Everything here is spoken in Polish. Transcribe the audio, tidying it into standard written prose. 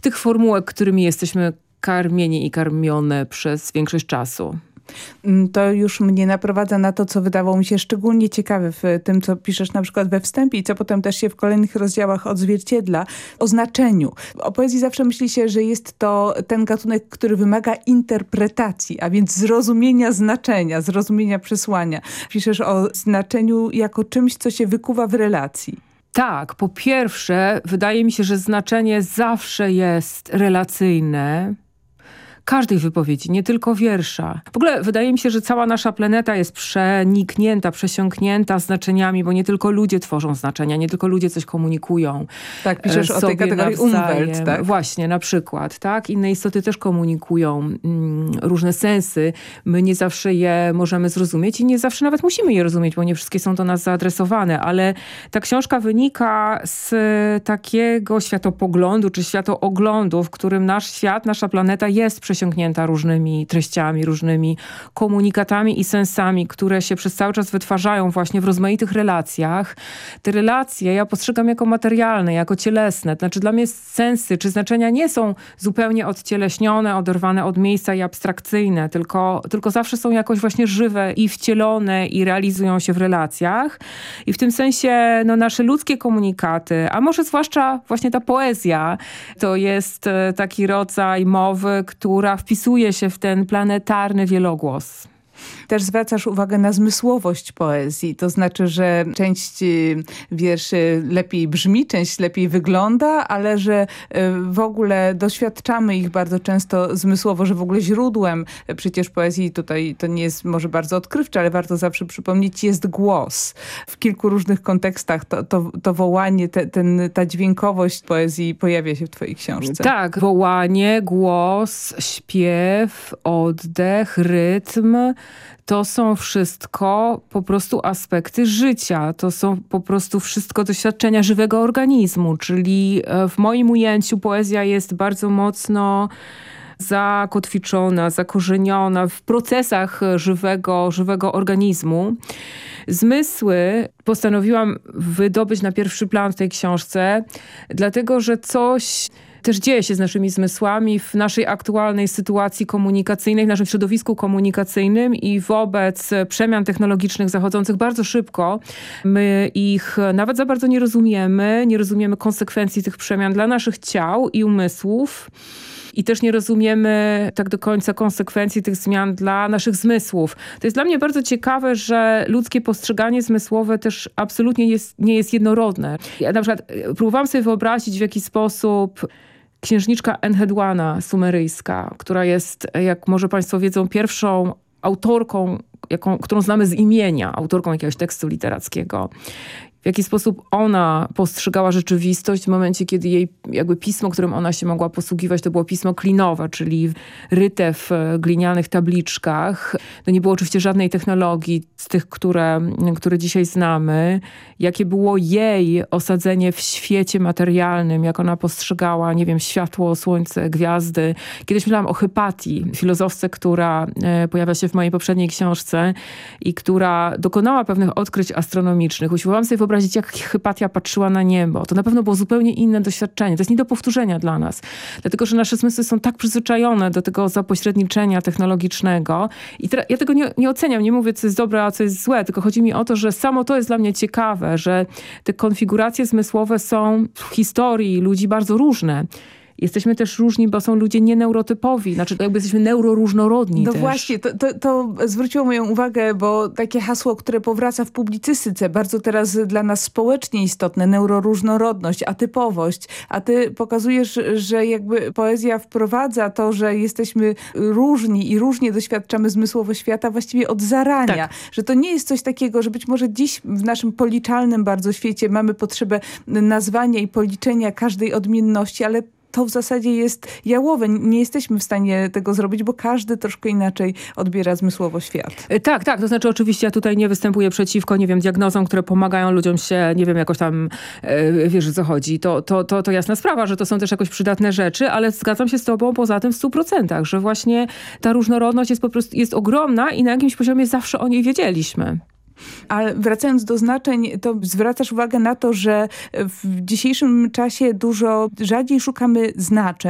tych formułek, którymi jesteśmy karmieni i karmione przez większość czasu. To już mnie naprowadza na to, co wydawało mi się szczególnie ciekawe w tym, co piszesz na przykład we wstępie i co potem też się w kolejnych rozdziałach odzwierciedla, o znaczeniu. O poezji zawsze myśli się, że jest to ten gatunek, który wymaga interpretacji, a więc zrozumienia znaczenia, zrozumienia przesłania. Piszesz o znaczeniu jako czymś, co się wykuwa w relacji. Tak, po pierwsze, wydaje mi się, że znaczenie zawsze jest relacyjne. Każdej wypowiedzi, nie tylko wiersza. W ogóle wydaje mi się, że cała nasza planeta jest przeniknięta, przesiąknięta znaczeniami, bo nie tylko ludzie tworzą znaczenia, nie tylko ludzie coś komunikują. Tak, piszesz o tej kategorii Umwelt, tak? Właśnie, na przykład, tak? Inne istoty też komunikują różne sensy. My nie zawsze je możemy zrozumieć i nie zawsze nawet musimy je rozumieć, bo nie wszystkie są do nas zaadresowane, ale ta książka wynika z takiego światopoglądu, czy światooglądu, w którym nasz świat, nasza planeta jest przesiąknięta różnymi treściami, różnymi komunikatami i sensami, które się przez cały czas wytwarzają właśnie w rozmaitych relacjach. Te relacje ja postrzegam jako materialne, jako cielesne. Znaczy dla mnie sensy czy znaczenia nie są zupełnie odcieleśnione, oderwane od miejsca i abstrakcyjne, tylko zawsze są jakoś właśnie żywe i wcielone i realizują się w relacjach. I w tym sensie nasze ludzkie komunikaty, a może zwłaszcza właśnie ta poezja, to jest taki rodzaj mowy, która wpisuje się w ten planetarny wielogłos. Też zwracasz uwagę na zmysłowość poezji. To znaczy, że część wierszy lepiej brzmi, część lepiej wygląda, ale że w ogóle doświadczamy ich bardzo często zmysłowo, że w ogóle źródłem przecież poezji, tutaj to nie jest może bardzo odkrywcze, ale warto zawsze przypomnieć, jest głos. W kilku różnych kontekstach to wołanie, ta dźwiękowość poezji pojawia się w twojej książce. Tak, wołanie, głos, śpiew, oddech, rytm. To są wszystko po prostu aspekty życia. To są po prostu wszystko doświadczenia żywego organizmu. Czyli w moim ujęciu poezja jest bardzo mocno zakotwiczona, zakorzeniona w procesach żywego organizmu. Zmysły postanowiłam wydobyć na pierwszy plan w tej książce, dlatego że coś też dzieje się z naszymi zmysłami w naszej aktualnej sytuacji komunikacyjnej, w naszym środowisku komunikacyjnym i wobec przemian technologicznych zachodzących bardzo szybko. My ich nawet za bardzo nie rozumiemy konsekwencji tych przemian dla naszych ciał i umysłów. I też nie rozumiemy tak do końca konsekwencji tych zmian dla naszych zmysłów. To jest dla mnie bardzo ciekawe, że ludzkie postrzeganie zmysłowe też absolutnie nie jest jednorodne. Ja na przykład próbowałam sobie wyobrazić, w jaki sposób księżniczka Enheduana sumeryjska, która jest, jak może państwo wiedzą, pierwszą autorką, którą znamy z imienia, autorką jakiegoś tekstu literackiego. W jaki sposób ona postrzegała rzeczywistość w momencie, kiedy jej jakby pismo, którym ona się mogła posługiwać, to było pismo klinowe, czyli ryte w glinianych tabliczkach. To nie było oczywiście żadnej technologii z tych, które dzisiaj znamy. Jakie było jej osadzenie w świecie materialnym, jak ona postrzegała, nie wiem, światło, słońce, gwiazdy. Kiedyś myślałam o Hypatii, filozofce, która pojawia się w mojej poprzedniej książce i która dokonała pewnych odkryć astronomicznych. Usiłowałam sobie wyobrazić, jak Hypatia patrzyła na niebo. To na pewno było zupełnie inne doświadczenie. To jest nie do powtórzenia dla nas. Dlatego, że nasze zmysły są tak przyzwyczajone do tego zapośredniczenia technologicznego. I ja tego nie oceniam, nie mówię, co jest dobre, a co jest złe, tylko chodzi mi o to, że samo to jest dla mnie ciekawe, że te konfiguracje zmysłowe są w historii ludzi bardzo różne. Jesteśmy też różni, bo są ludzie nieneurotypowi. Znaczy, jakby jesteśmy neuroróżnorodni No też. właśnie, to zwróciło moją uwagę, bo takie hasło, które powraca w publicystyce, bardzo teraz dla nas społecznie istotne, neuroróżnorodność, atypowość. A ty pokazujesz, że jakby poezja wprowadza to, że jesteśmy różni i różnie doświadczamy zmysłowo świata właściwie od zarania. Tak. Że to nie jest coś takiego, że być może dziś w naszym policzalnym bardzo świecie mamy potrzebę nazwania i policzenia każdej odmienności, ale to w zasadzie jest jałowe. Nie jesteśmy w stanie tego zrobić, bo każdy troszkę inaczej odbiera zmysłowo świat. Tak. To znaczy oczywiście ja tutaj nie występuję przeciwko, nie wiem, diagnozom, które pomagają ludziom się, nie wiem, jakoś tam, wiesz, o co chodzi. To jasna sprawa, że to są też jakoś przydatne rzeczy, ale zgadzam się z tobą poza tym w 100%, że właśnie ta różnorodność jest po prostu jest ogromna i na jakimś poziomie zawsze o niej wiedzieliśmy. Ale wracając do znaczeń, to zwracasz uwagę na to, że w dzisiejszym czasie dużo rzadziej szukamy znaczeń.